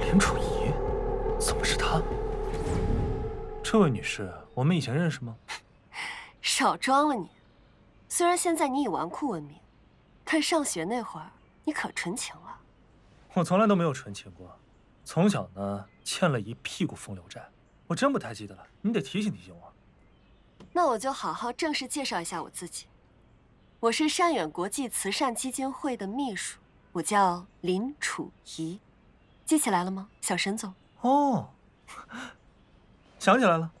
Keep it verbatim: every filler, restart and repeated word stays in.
林楚仪，怎么是她？这位女士，我们以前认识吗？ 少装了你！虽然现在你以纨绔闻名，但上学那会儿你可纯情了。 我从来都没有纯情过，从小呢欠了一屁股风流债，我真不太记得了，你得提醒提醒我。 那我就好好正式介绍一下我自己，我是善远国际慈善基金会的秘书，我叫林楚仪，记起来了吗，小沈总？ 哦，想起来了，